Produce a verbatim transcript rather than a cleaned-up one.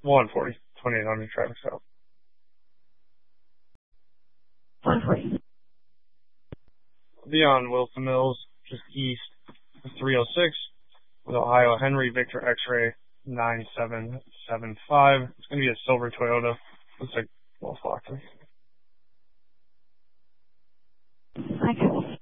one forty, twenty-eight hundred traffic south. one forty. Beyond Wilson Mills, just east of three oh six, with Ohio Henry Victor X-ray nine seven seven five. It's going to be a silver Toyota. Looks like well Foxy. Okay.